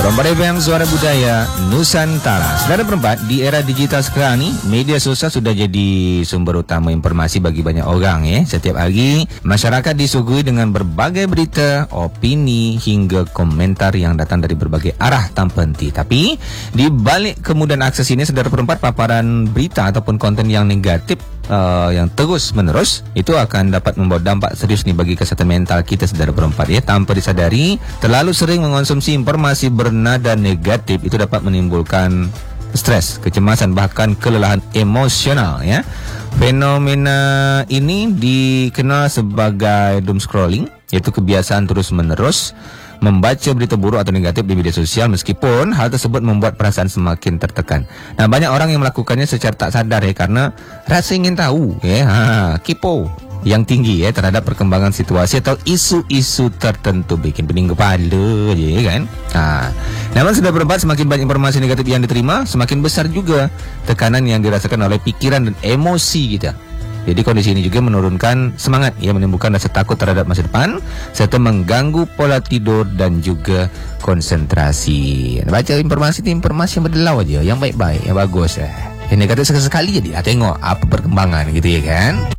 Rombar FM, Suara Budaya Nusantara. Saudara perempat, di era digital sekarang ni, media sosial sudah jadi sumber utama informasi bagi banyak orang. Setiap hari, masyarakat disuguhi dengan berbagai berita, opini hingga komentar yang datang dari berbagai arah tanpa henti. Tapi, di balik kemudahan akses ini, saudara perempat, paparan berita ataupun konten yang negatif yang terus menerus itu akan dapat membawa dampak serius nih bagi kesehatan mental kita, saudara perempat. Tanpa disadari, terlalu sering mengonsumsi informasi bernada negatif itu dapat menimbulkan stres, kecemasan, bahkan kelelahan emosional. Fenomena ini dikenal sebagai doom scrolling, yaitu kebiasaan terus menerus membaca berita buruk atau negatif di media sosial, meskipun hal tersebut membuat perasaan semakin tertekan. Nah, banyak orang yang melakukannya secara tak sadar karena rasa ingin tahu, kepo yang tinggi terhadap perkembangan situasi atau isu-isu tertentu, bikin pening kepala kan. Namun sudah berempat, semakin banyak informasi negatif yang diterima, semakin besar juga tekanan yang dirasakan oleh pikiran dan emosi kita. Jadi kondisi ini juga menurunkan semangat, menimbulkan rasa takut terhadap masa depan, serta mengganggu pola tidur dan juga konsentrasi. Baca informasi yang berdelau aja, yang baik-baik, yang bagus. Yang negatif sekali-sekali jadi tengok apa perkembangan gitu kan.